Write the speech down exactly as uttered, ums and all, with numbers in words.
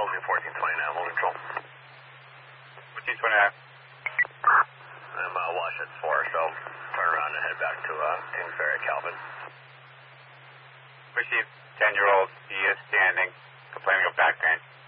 Wellesley fourteen twenty-nine, low control. fourteen twenty-nine. I'm uh, watch at four, so turn around and head back to uh, King Ferry, Calvin. Received ten-year-old. He is standing, complaining of back pain.